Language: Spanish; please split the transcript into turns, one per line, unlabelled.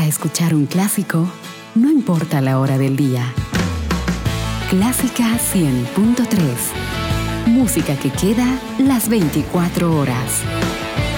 escuchar un clásico, no importa la hora del día. Clásica 100.3. Música que queda las 24 horas.